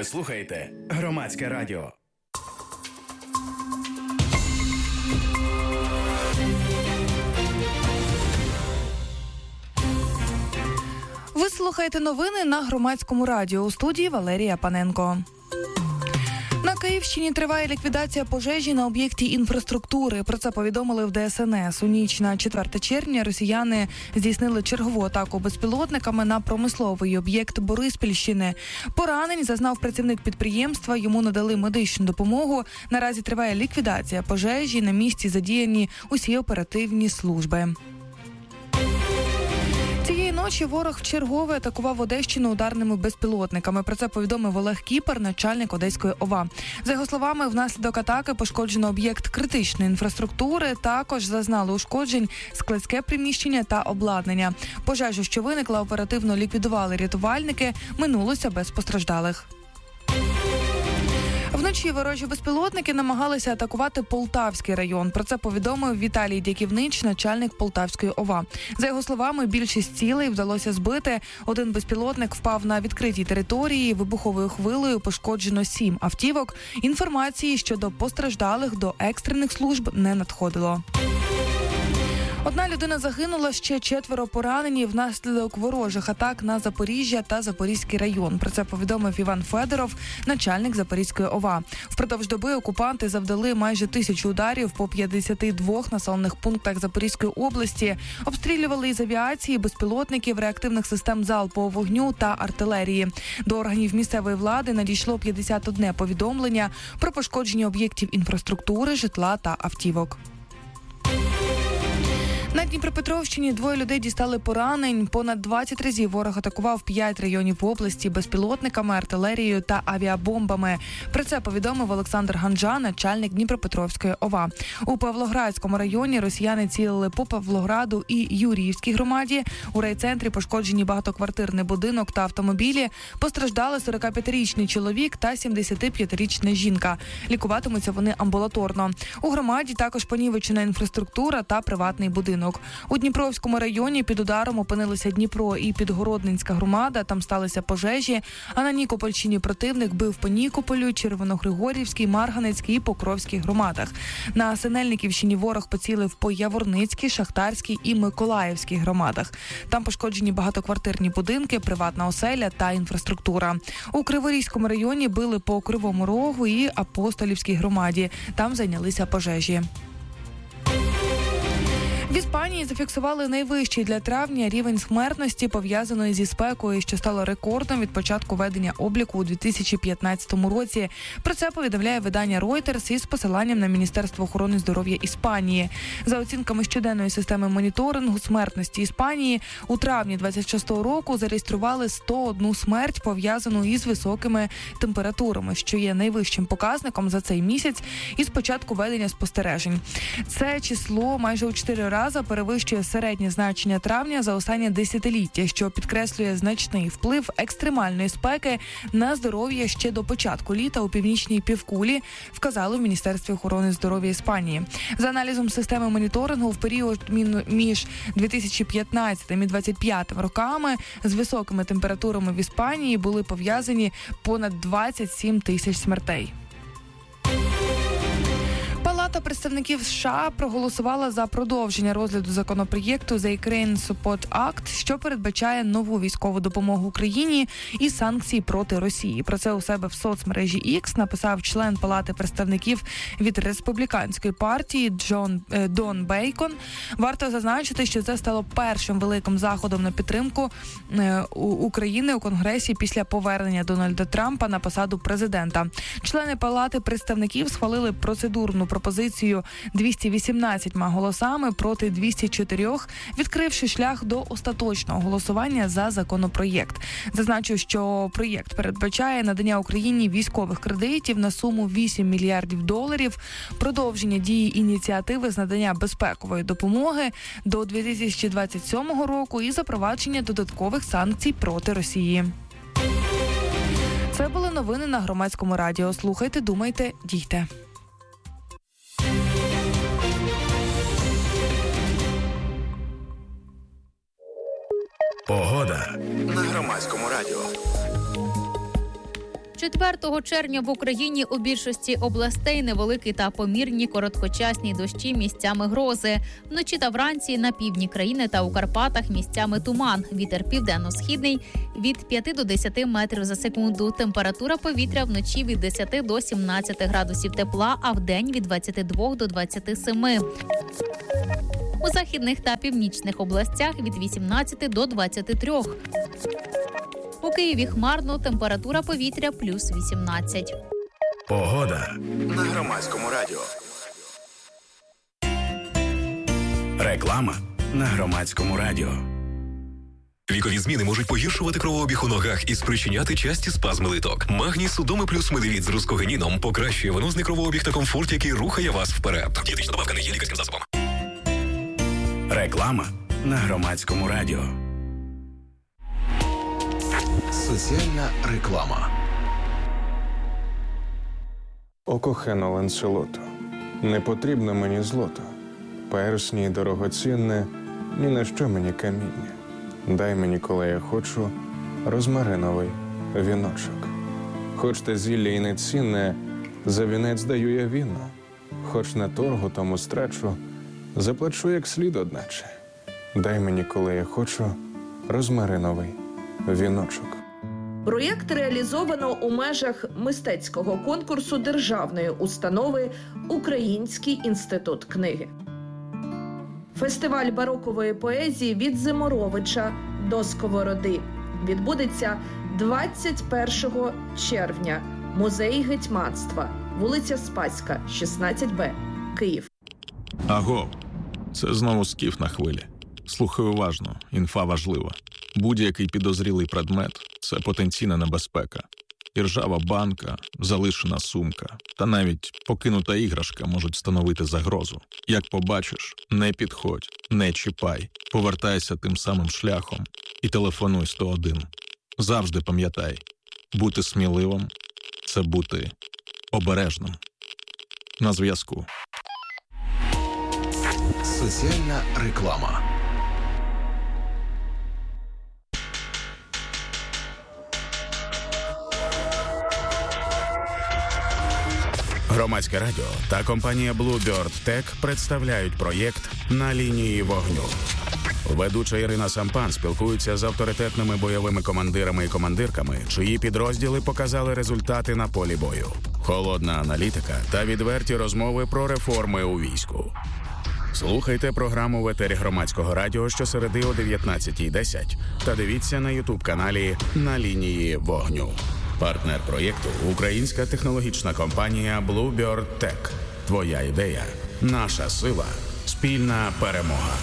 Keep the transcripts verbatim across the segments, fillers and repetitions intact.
Ви слухаєте Громадське радіо. Ви слухаєте новини на Громадському радіо. У студії Валерія Паненко. На Київщині триває ліквідація пожежі на об'єкті інфраструктури. Про це повідомили в Де Ес Ен Ес. У ніч на четверте червня росіяни здійснили чергову атаку безпілотниками на промисловий об'єкт Бориспільщини. Поранень зазнав працівник підприємства, йому надали медичну допомогу. Наразі триває ліквідація пожежі, на місці задіяні усі оперативні служби. Цієї ночі ворог вчергове атакував Одещину ударними безпілотниками. Про це повідомив Олег Кіпер, начальник Одеської О В А. За його словами, внаслідок атаки пошкоджено об'єкт критичної інфраструктури. Також зазнали ушкоджень складське приміщення та обладнання. Пожежу, що виникла, оперативно ліквідували рятувальники. Минулося без постраждалих. Вночі ворожі безпілотники намагалися атакувати Полтавський район. Про це повідомив Віталій Дяківнич, начальник Полтавської О В А. За його словами, більшість цілей вдалося збити. Один безпілотник впав на відкритій території. Вибуховою хвилею пошкоджено сім автівок. Інформації щодо постраждалих до екстрених служб не надходило. Одна людина загинула, ще четверо поранені внаслідок ворожих атак на Запоріжжя та Запорізький район. Про це повідомив Іван Федоров, начальник Запорізької О В А. Впродовж доби окупанти завдали майже тисячу ударів по п'ятдесяти двох населених пунктах Запорізької області. Обстрілювали із авіації, безпілотників, реактивних систем залпового вогню та артилерії. До органів місцевої влади надійшло п'ятдесят одне повідомлення про пошкодження об'єктів інфраструктури, житла та автівок. На Дніпропетровщині двоє людей дістали поранень. Понад двадцять разів ворог атакував п'ять районів області безпілотниками, артилерією та авіабомбами. Про це повідомив Олександр Ганджа, начальник Дніпропетровської О В А. У Павлоградському районі росіяни цілили по Павлограду і Юріївській громаді. У райцентрі пошкоджені багатоквартирний будинок та автомобілі. Постраждали сорокап'ятирічний чоловік та сімдесятип'ятирічна жінка. Лікуватимуться вони амбулаторно. У громаді також понівечена інфраструктура та приватний будинок. У Дніпровському районі під ударом опинилися Дніпро і Підгородненська громада, там сталися пожежі, а на Нікопольщині противник бив по Нікополю, Червоногригорівській, Марганецькій і Покровській громадах. На Синельниківщині ворог поцілив по Яворницькій, Шахтарській і Миколаївській громадах. Там пошкоджені багатоквартирні будинки, приватна оселя та інфраструктура. У Криворізькому районі били по Кривому Рогу і Апостолівській громаді. Там зайнялися пожежі. В Іспанії зафіксували найвищий для травня рівень смертності, пов'язаної зі спекою, що стало рекордом від початку ведення обліку у дві тисячі п'ятнадцятому році. Про це повідомляє видання Reuters із посиланням на Міністерство охорони здоров'я Іспанії. За оцінками щоденної системи моніторингу смертності Іспанії, у травні двадцять шостого року зареєстрували сто одну смерть, пов'язану із високими температурами, що є найвищим показником за цей місяць із початку ведення спостережень. Це число майже у чотири рази перевищує середнє значення травня за останнє десятиліття, що підкреслює значний вплив екстремальної спеки на здоров'я ще до початку літа у північній півкулі, вказали в Міністерстві охорони здоров'я Іспанії. За аналізом системи моніторингу в період між дві тисячі п'ятнадцятим і двадцять п'ятим роками з високими температурами в Іспанії були пов'язані понад двадцять сім тисяч смертей. Палата представників США проголосувала за продовження розгляду законопроєкту The Ukraine Support Act, що передбачає нову військову допомогу Україні і санкції проти Росії. Про це у себе в соцмережі X написав член Палати представників від республіканської партії Джон е, Дон Бейкон. Варто зазначити, що це стало першим великим заходом на підтримку е, України у Конгресі після повернення Дональда Трампа на посаду президента. Члени Палати представників схвалили процедурну пропозицію двісті вісімнадцятьма голосами проти двісті чотирьох, відкривши шлях до остаточного голосування за законопроєкт. Зазначу, що проєкт передбачає надання Україні військових кредитів на суму вісім мільярдів доларів, продовження дії ініціативи з надання безпекової допомоги до дві тисячі двадцять сьомого року і запровадження додаткових санкцій проти Росії. Це були новини на Громадському радіо. Слухайте, думайте, дійте. Погода на Громадському радіо. четвертого червня в Україні у більшості областей невеликі та помірні короткочасні дощі, місцями грози. Вночі та вранці на півдні країни та у Карпатах місцями туман. Вітер південно-східний від п'яти до десяти метрів за секунду. Температура повітря вночі від десяти до сімнадцяти градусів тепла, а вдень від двадцяти двох до двадцяти семи. У західних та північних областях від вісімнадцяти до двадцяти трьох. У Києві хмарно, температура повітря плюс вісімнадцять. Погода на Громадському радіо. Реклама на Громадському радіо. Вікові зміни можуть погіршувати кровообіг у ногах і спричиняти часті спазми литок. Магній Судоми плюс Медивіт з рускогеніном покращує венозний кровообіг та комфорт, який рухає вас вперед. Дієтична добавка не є лікарським засобом. Реклама на Громадському радіо. Соціальна реклама. О кохано Ланселото, не потрібно мені злото, персні дорогоцінне, ні на що мені каміння. Дай мені, коли я хочу, розмариновий віночок. Хоч те зілля і не цінне, за вінець даю я віно. Хоч на торгу тому страчу, заплачу як слід одначе. Дай мені, коли я хочу, розмариновий віночок. Проєкт реалізовано у межах мистецького конкурсу державної установи «Український інститут книги». Фестиваль барокової поезії «Від Зиморовича до Сковороди» відбудеться двадцять першого червня. Музей гетьманства, вулиця Спаська, шістнадцять Б, Київ. Аго, це знову скіф на хвилі. Слухай уважно, інфа важлива. Будь-який підозрілий предмет – це потенційна небезпека. І ржава банка, залишена сумка та навіть покинута іграшка можуть становити загрозу. Як побачиш, не підходь, не чіпай, повертайся тим самим шляхом і телефонуй сто один. Завжди пам'ятай, бути сміливим – це бути обережним. На зв'язку. Соціальна реклама. Громадське радіо та компанія Bluebird Tech представляють проєкт «На лінії вогню». Ведуча Ірина Сампан спілкується з авторитетними бойовими командирами і командирками, чиї підрозділи показали результати на полі бою. Холодна аналітика та відверті розмови про реформи у війську. Слухайте програму в етері Громадського радіо щосереди о дев'ятнадцятій десять та дивіться на ютуб-каналі «На лінії вогню». Партнер проєкту – українська технологічна компанія Bluebird Tech. Твоя ідея – наша сила, спільна перемога.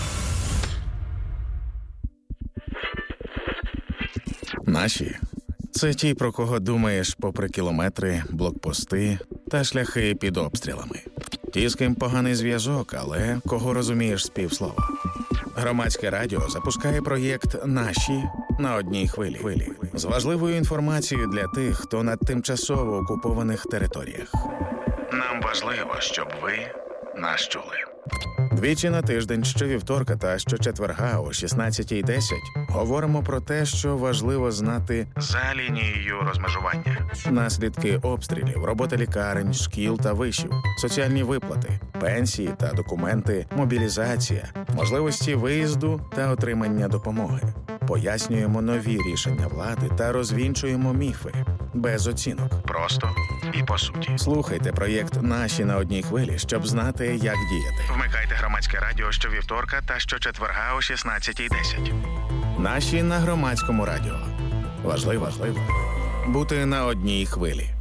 Наші – це ті, про кого думаєш попри кілометри, блокпости та шляхи під обстрілами. Ті, з ким поганий зв'язок, але кого розумієш з півслова. Громадське радіо запускає проєкт «Наші» на одній хвилі. З важливою інформацією для тих, хто на тимчасово окупованих територіях. Нам важливо, щоб ви нас чули. Двічі на тиждень, щовівторка та щочетверга о шістнадцятій десять говоримо про те, що важливо знати за лінією розмежування. Наслідки обстрілів, робота лікарень, шкіл та вишів, соціальні виплати, пенсії та документи, мобілізація, можливості виїзду та отримання допомоги. Пояснюємо нові рішення влади та розвінчуємо міфи. Без оцінок. Просто і по суті. Слухайте проєкт «Наші» на одній хвилі, щоб знати, як діяти. Вмикайте Громадське радіо щовівторка та щочетверга о шістнадцятій десять. «Наші» на Громадському радіо. Важливо, важливо бути на одній хвилі.